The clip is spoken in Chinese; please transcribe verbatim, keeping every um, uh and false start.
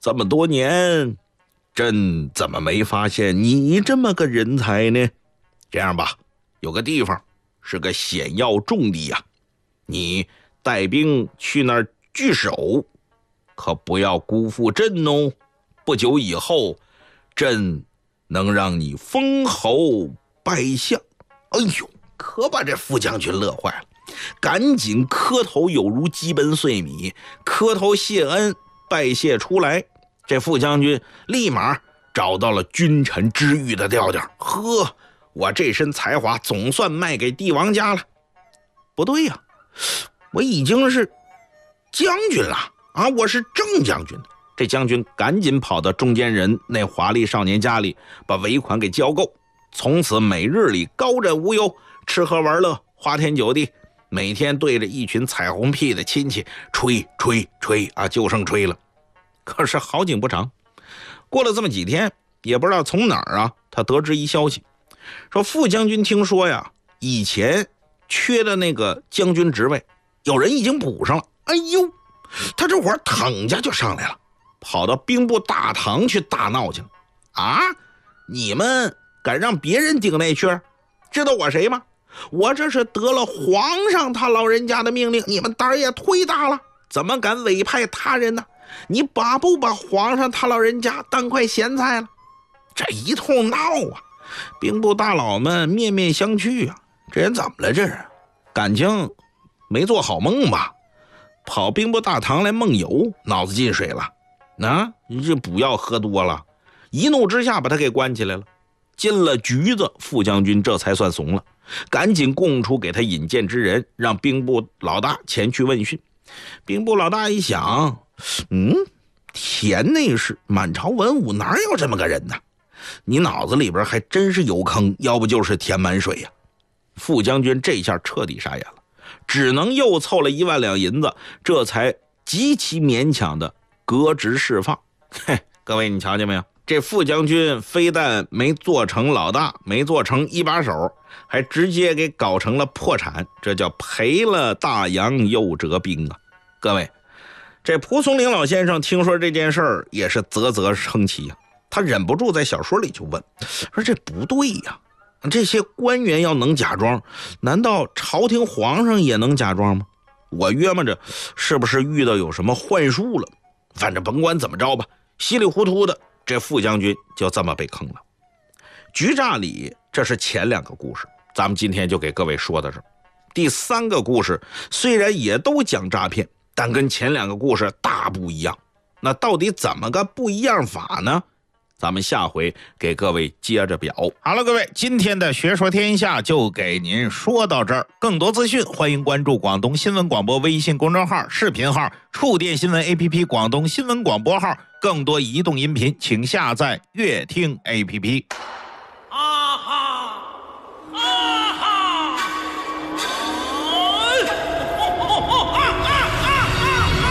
这么多年，朕怎么没发现你这么个人才呢？这样吧，有个地方是个险要重地呀、啊，你带兵去那儿据守，可不要辜负朕哦。不久以后，朕能让你封侯拜相。哎呦，可把这副将军乐坏了，赶紧磕头，有如鸡奔碎米，磕头谢恩，拜谢出来。这副将军立马找到了君臣之遇的调调，呵，我这身才华总算卖给帝王家了。不对呀、啊，我已经是将军了啊，我是正将军。这将军赶紧跑到中间人那华丽少年家里，把尾款给交够，从此每日里高枕无忧，吃喝玩乐，花天酒地，每天对着一群彩虹屁的亲戚吹吹吹啊，就剩吹了。可是好景不长，过了这么几天，也不知道从哪儿啊，他得知一消息，说副将军听说呀，以前缺的那个将军职位，有人已经补上了。哎呦，他这会儿腾家就上来了，跑到兵部大堂去大闹去了。啊，你们敢让别人顶那缺？知道我谁吗？我这是得了皇上他老人家的命令，你们胆儿也忒大了，怎么敢委派他人呢？你把不把皇上他老人家当块咸菜了？这一通闹啊，兵部大佬们面面相觑啊，这人怎么了？这是感情没做好梦吧？跑兵部大堂来梦游，脑子进水了啊！这补药喝多了，一怒之下把他给关起来了。进了局子，副将军这才算怂了，赶紧供出给他引荐之人，让兵部老大前去问讯。兵部老大一想，嗯，田内侍满朝文武哪有这么个人呢？你脑子里边还真是有坑，要不就是填满水呀、啊。副将军这下彻底傻眼了，只能又凑了一万两银子，这才极其勉强的革职释放。嘿，各位你瞧见没有？这副将军非但没做成老大，没做成一把手，还直接给搞成了破产，这叫赔了大洋又折兵啊！各位，这蒲松龄老先生听说这件事儿也是啧啧称奇啊，他忍不住在小说里就问，说这不对呀、啊，这些官员要能假装，难道朝廷皇上也能假装吗？我约摸着是不是遇到有什么幻术了？反正甭管怎么着吧，稀里糊涂的这副将军就这么被坑了。局诈里，这是前两个故事，咱们今天就给各位说到这儿。第三个故事虽然也都讲诈骗，但跟前两个故事大不一样。那到底怎么个不一样法呢？咱们下回给各位接着表。好了，各位，今天的学说天下就给您说到这儿。更多资讯，欢迎关注广东新闻广播微信公众号、视频号、触电新闻 A P P 广东新闻广播号。更多移动音频，请下载乐听 A P P。